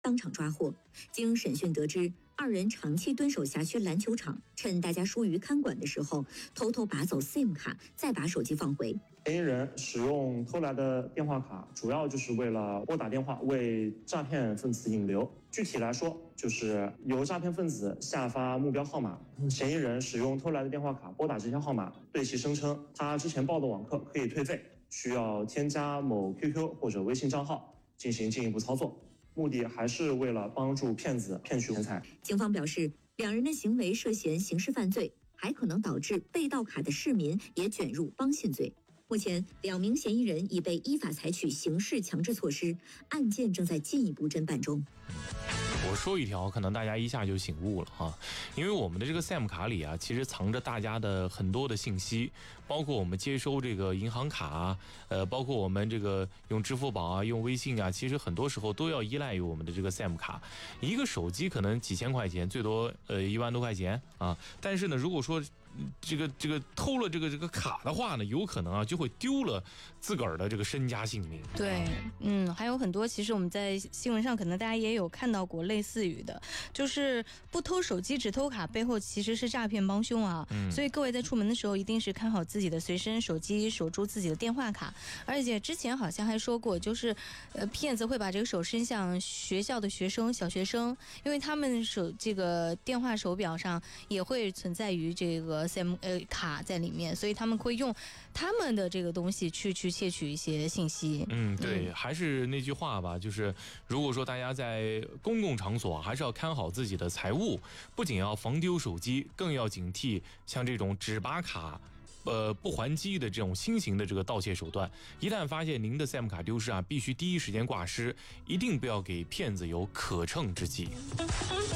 当场抓获。经审讯得知，二人长期蹲守辖区篮球场，趁大家疏于看管的时候，偷偷拔走 SIM 卡，再把手机放回。 嫌疑人使用偷来的电话卡，主要就是为了拨打电话，为诈骗分子引流。具体来说，就是由诈骗分子下发目标号码，嫌疑人使用偷来的电话卡拨打这些号码，对其声称他之前报的网课可以退费，需要添加某 QQ 或者微信账号进行进一步操作，目的还是为了帮助骗子骗取钱财。 警方表示，两人的行为涉嫌刑事犯罪，还可能导致被盗卡的市民也卷入帮信罪。目前，2名嫌疑人已被依法采取刑事强制措施，案件正在进一步侦办中。 我说一条，可能大家一下就醒悟了哈，因为我们的这个 SIM 卡里啊，其实藏着大家的很多的信息，包括我们接收这个银行卡啊，包括我们这个用支付宝啊、用微信啊，其实很多时候都要依赖于我们的这个 SIM 卡。一个手机可能几千块钱，最多1万多块钱啊，但是呢，如果说这个偷了这个卡的话呢，有可能啊就会丢了自个儿的这个身家性命。 对，还有很多，其实我们在新闻上可能大家也有看到过类似于的，就是不偷手机只偷卡，背后其实是诈骗帮凶啊。所以各位在出门的时候一定是看好自己的随身手机，守住自己的电话卡。而且之前好像还说过，就是骗子会把这个手伸向学校的学生、小学生，因为他们这个电话手表上也会存在于这个SIM 卡在里面，所以他们会用他们的这个东西去窃取一些信息。 对，还是那句话吧，就是如果说大家在公共场所还是要看好自己的财物，不仅要防丢手机，更要警惕像这种只拔卡不还击的这种新型的这个盗窃手段。一旦发现您的 SIM 卡丢失啊，必须第一时间挂失，一定不要给骗子有可乘之机。